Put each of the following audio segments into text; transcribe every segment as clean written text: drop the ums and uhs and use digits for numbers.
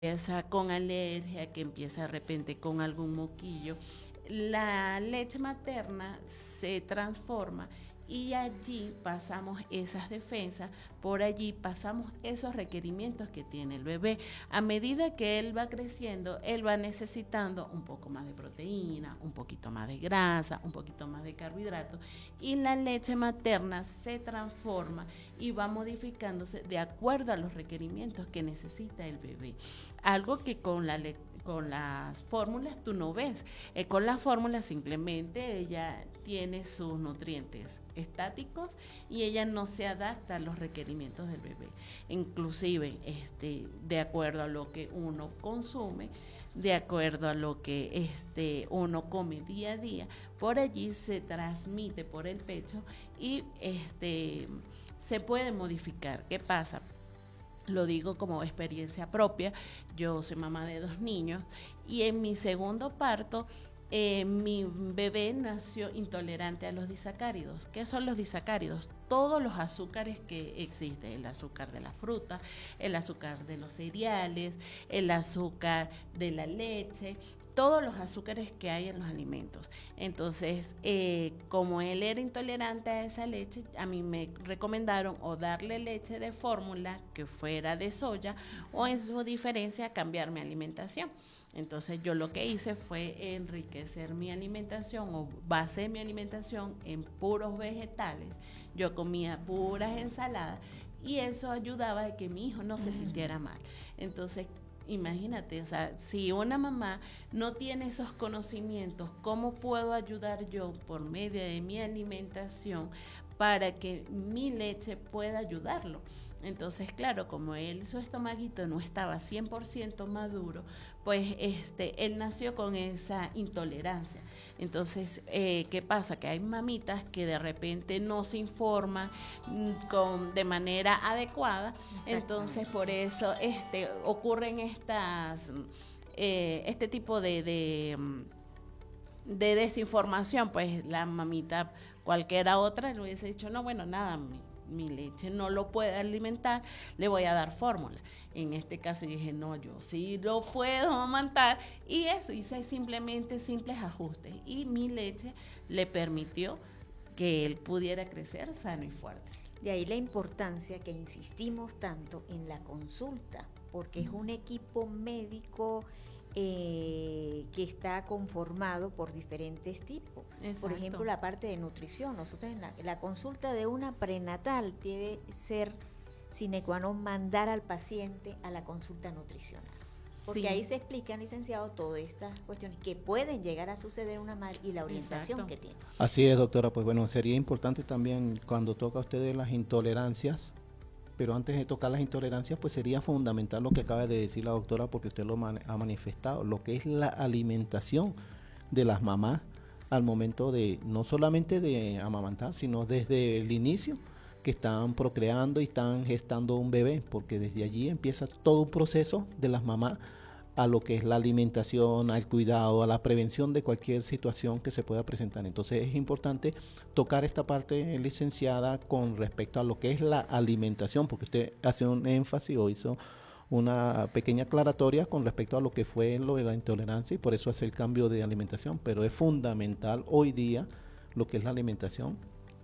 empieza con alergia, que empieza de repente con algún moquillo, la leche materna se transforma y allí pasamos esas defensas, por allí pasamos esos requerimientos que tiene el bebé. A medida que él va creciendo, él va necesitando un poco más de proteína, un poquito más de grasa, un poquito más de carbohidratos, y la leche materna se transforma y va modificándose de acuerdo a los requerimientos que necesita el bebé. Algo que con las fórmulas tú no ves. Con las fórmulas simplemente ella tiene sus nutrientes estáticos y ella no se adapta a los requerimientos del bebé. Inclusive, de acuerdo a lo que uno consume, de acuerdo a lo que uno come día a día, por allí se transmite por el pecho y se puede modificar. ¿Qué pasa? Lo digo como experiencia propia. Yo soy mamá de 2 niños y en mi segundo parto mi bebé nació intolerante a los disacáridos. ¿Qué son los disacáridos? Todos los azúcares que existen, el azúcar de la fruta, el azúcar de los cereales, el azúcar de la leche, todos los azúcares que hay en los alimentos. Entonces, como él era intolerante a esa leche, a mí me recomendaron o darle leche de fórmula que fuera de soya o en su diferencia cambiar mi alimentación. Entonces yo lo que hice fue enriquecer mi alimentación o basé mi alimentación en puros vegetales. Yo comía puras ensaladas y eso ayudaba a que mi hijo no se sintiera mal. Entonces, imagínate, o sea, si una mamá no tiene esos conocimientos, ¿cómo puedo ayudar yo por medio de mi alimentación para que mi leche pueda ayudarlo? Entonces, claro, como su estomaguito no estaba 100% maduro, pues él nació con esa intolerancia. Entonces, ¿qué pasa? Que hay mamitas que de repente no se informan de manera adecuada, entonces por eso ocurren este tipo de desinformación. Pues la mamita, cualquiera otra, le hubiese dicho, no, bueno, nada, mi leche no lo puede alimentar, le voy a dar fórmula. En este caso yo dije, no, yo sí lo puedo amamantar, y eso, hice simplemente simples ajustes, y mi leche le permitió que él pudiera crecer sano y fuerte. De ahí la importancia que insistimos tanto en la consulta, porque es un equipo médico que está conformado por diferentes tipos. Exacto. Por ejemplo, la parte de nutrición. Nosotros en la consulta de una prenatal debe ser sine qua non mandar al paciente a la consulta nutricional. Porque ahí se explican, licenciado, todas estas cuestiones que pueden llegar a suceder en una madre y la orientación que tiene. Así es, doctora. Pues bueno, sería importante también cuando toca a ustedes las intolerancias, pero antes de tocar las intolerancias, pues sería fundamental lo que acaba de decir la doctora, porque usted lo ha manifestado, lo que es la alimentación de las mamás al momento de, no solamente de amamantar, sino desde el inicio que están procreando y están gestando un bebé, porque desde allí empieza todo un proceso de las mamás a lo que es la alimentación, al cuidado, a la prevención de cualquier situación que se pueda presentar. Entonces es importante tocar esta parte, licenciada, con respecto a lo que es la alimentación, porque usted hace un énfasis o hizo una pequeña aclaratoria con respecto a lo que fue lo de la intolerancia y por eso hace el cambio de alimentación, pero es fundamental hoy día lo que es la alimentación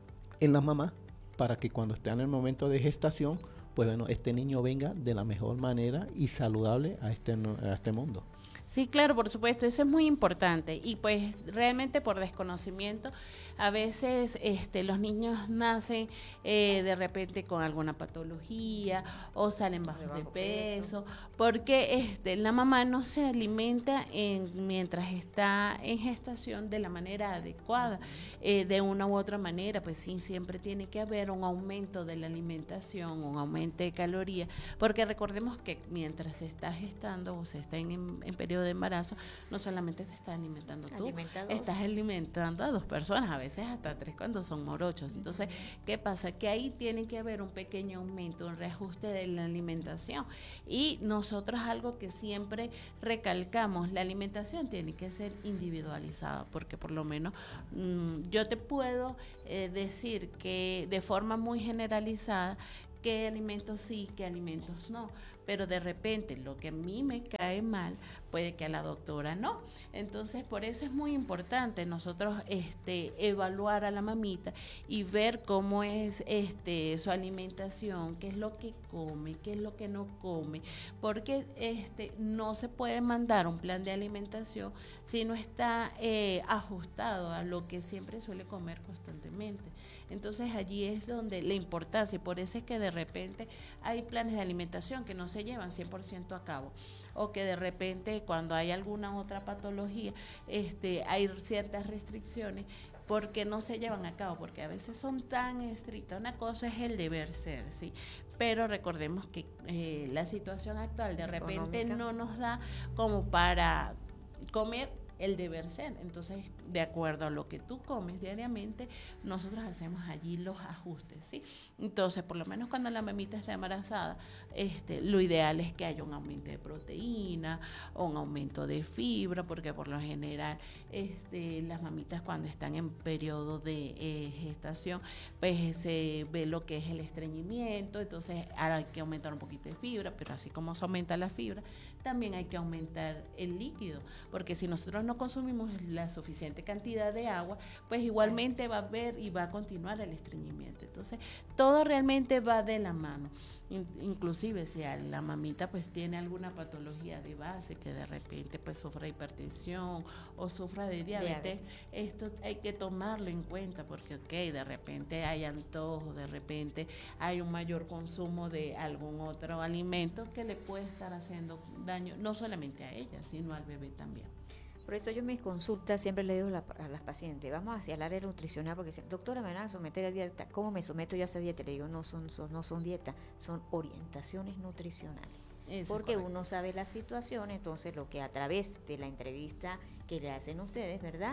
en las mamás para que cuando esté en el momento de gestación, pues bueno, este niño venga de la mejor manera y saludable a este mundo. Sí, claro, por supuesto, eso es muy importante, y pues realmente por desconocimiento a veces los niños nacen de repente con alguna patología o salen bajos de peso, porque la mamá no se alimenta mientras está en gestación de la manera adecuada, de una u otra manera. Pues sí, siempre tiene que haber un aumento de la alimentación, un aumento de calorías, porque recordemos que mientras se está gestando o se está en periodo de embarazo, no solamente te estás alimentando tú, estás alimentando a 2 personas, a veces hasta 3 cuando son morochos. Entonces, ¿qué pasa? Que ahí tiene que haber un pequeño aumento, un reajuste de la alimentación. Y nosotros algo que siempre recalcamos, la alimentación tiene que ser individualizada, porque por lo menos yo te puedo decir que de forma muy generalizada qué alimentos sí, qué alimentos no, pero de repente lo que a mí me cae mal puede que a la doctora no. Entonces, por eso es muy importante nosotros evaluar a la mamita y ver cómo es su alimentación, qué es lo que come, qué es lo que no come, porque no se puede mandar un plan de alimentación si no está ajustado a lo que siempre suele comer constantemente. Entonces allí es donde la importancia, y por eso es que de repente hay planes de alimentación que no se llevan 100% a cabo, o que de repente cuando hay alguna otra patología hay ciertas restricciones porque no se llevan a cabo, porque a veces son tan estrictas. Una cosa es el deber ser, sí, pero recordemos que la situación actual de repente no nos da como para comer el deber ser. Entonces, de acuerdo a lo que tú comes diariamente, nosotros hacemos allí los ajustes, ¿sí? Entonces, por lo menos cuando la mamita está embarazada, lo ideal es que haya un aumento de proteína o un aumento de fibra, porque por lo general las mamitas cuando están en periodo de gestación, pues se ve lo que es el estreñimiento. Entonces hay que aumentar un poquito de fibra, pero así como se aumenta la fibra, también hay que aumentar el líquido, porque si nosotros no consumimos la suficiente cantidad de agua, pues igualmente va a haber y va a continuar el estreñimiento. Entonces, todo realmente va de la mano. Inclusive si a la mamita pues tiene alguna patología de base, que de repente pues sufra hipertensión o sufra de diabetes, esto hay que tomarlo en cuenta, porque de repente hay antojo, de repente hay un mayor consumo de algún otro alimento que le puede estar haciendo daño, no solamente a ella, sino al bebé también. Por eso yo en mis consultas siempre le digo a las pacientes, vamos hacia el área nutricional, porque dicen, doctora, me van a someter a dieta. ¿Cómo me someto yo a esa dieta? Le digo, no son dietas, son orientaciones nutricionales. Eso, porque uno sabe la situación, entonces lo que a través de la entrevista que le hacen ustedes, ¿verdad?,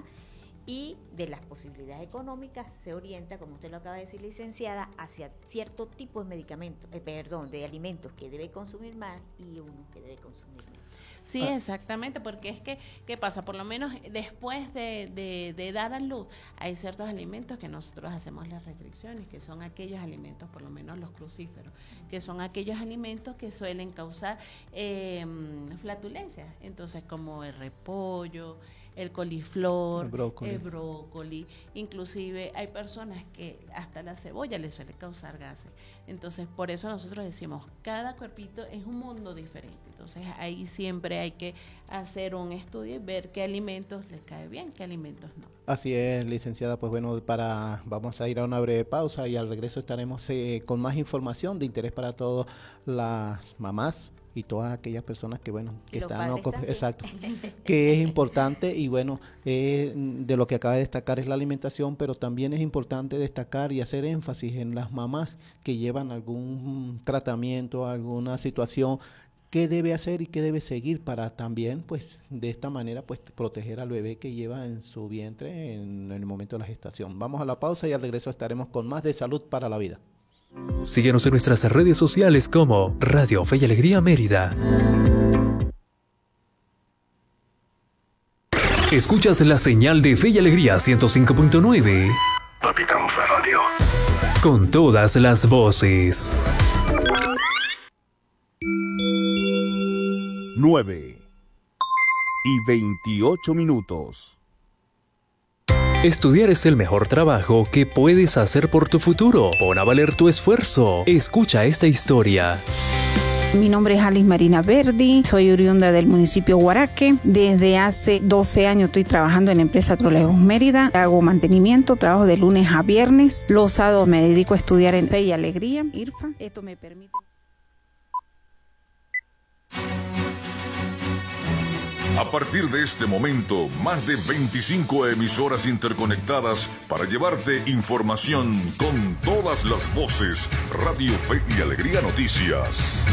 y de las posibilidades económicas se orienta, como usted lo acaba de decir, licenciada, hacia cierto tipo de medicamentos, de alimentos que debe consumir más y uno que debe consumir menos. Sí, exactamente, porque es que, ¿qué pasa? Por lo menos después de dar a luz, hay ciertos alimentos que nosotros hacemos las restricciones, que son aquellos alimentos, por lo menos los crucíferos, que son aquellos alimentos que suelen causar flatulencias. Entonces, como el repollo, el coliflor, el brócoli, inclusive hay personas que hasta la cebolla les suele causar gases. Entonces, por eso nosotros decimos, cada cuerpito es un mundo diferente. Entonces, ahí siempre hay que hacer un estudio y ver qué alimentos les cae bien, qué alimentos no. Así es, licenciada. Pues bueno, vamos a ir a una breve pausa y al regreso estaremos con más información de interés para todas las mamás y todas aquellas personas que que están exacto, que es importante. Y bueno, de lo que acaba de destacar es la alimentación, pero también es importante destacar y hacer énfasis en las mamás que llevan algún tratamiento, alguna situación, qué debe hacer y qué debe seguir para también, pues, de esta manera, pues, proteger al bebé que lleva en su vientre en el momento de la gestación. Vamos a la pausa y al regreso estaremos con más de Salud para la Vida. Síguenos en nuestras redes sociales como Radio Fe y Alegría Mérida. Escuchas la señal de Fe y Alegría 105.9. Capitán Radio. Con todas las voces. 9:28. Estudiar es el mejor trabajo que puedes hacer por tu futuro. Pon a valer tu esfuerzo. Escucha esta historia. Mi nombre es Alice Marina Verdi, soy oriunda del municipio Guaraque. Desde hace 12 años estoy trabajando en la empresa Trolejos Mérida. Hago mantenimiento, trabajo de lunes a viernes. Los sábados me dedico a estudiar en Fe y Alegría, IRFA. Esto me permite... A partir de este momento, más de 25 emisoras interconectadas para llevarte información con todas las voces. Radio Fe y Alegría Noticias.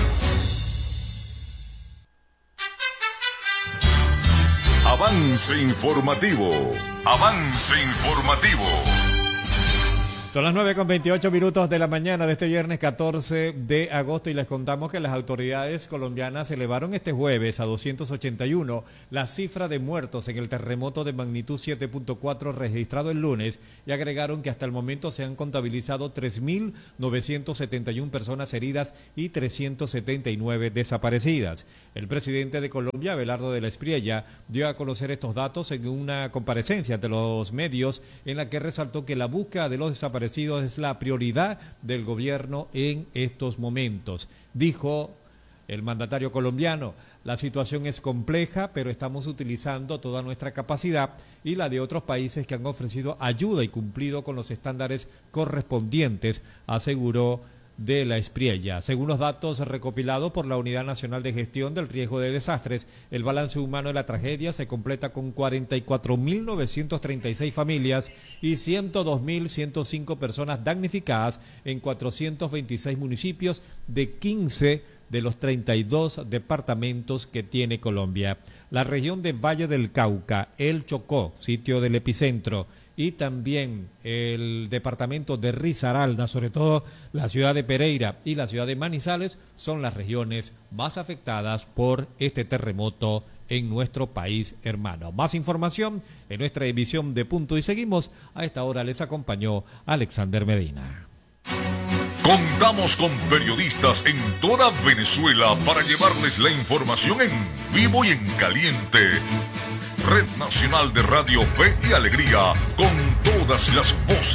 Avance informativo. Avance informativo. Son las 9:28 de la mañana de este viernes 14 de agosto y les contamos que las autoridades colombianas elevaron este jueves a 281 la cifra de muertos en el terremoto de magnitud 7.4 registrado el lunes y agregaron que hasta el momento se han contabilizado 3.971 personas heridas y 379 desaparecidas. El presidente de Colombia, Abelardo de la Espriella, dio a conocer estos datos en una comparecencia ante los medios en la que resaltó que la búsqueda de los desaparecidos es la prioridad del gobierno en estos momentos. Dijo el mandatario colombiano, la situación es compleja, pero estamos utilizando toda nuestra capacidad y la de otros países que han ofrecido ayuda y cumplido con los estándares correspondientes, aseguró de la Espriella. Según los datos recopilados por la Unidad Nacional de Gestión del Riesgo de Desastres, el balance humano de la tragedia se completa con 44.936 familias y 102.105 personas damnificadas en 426 municipios de 15 de los 32 departamentos que tiene Colombia. La región de Valle del Cauca, El Chocó, sitio del epicentro, y también el departamento de Risaralda, sobre todo la ciudad de Pereira y la ciudad de Manizales, son las regiones más afectadas por este terremoto en nuestro país hermano. Más información en nuestra emisión de Punto y Seguimos. A esta hora les acompañó Alexander Medina. Contamos con periodistas en toda Venezuela para llevarles la información en vivo y en caliente. Red Nacional de Radio Fe y Alegría, con todas las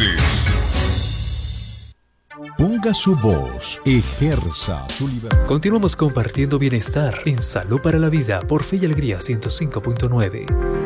voces. Ponga su voz, ejerza su libertad. Continuamos compartiendo bienestar en Salud para la Vida por Fe y Alegría 105.9.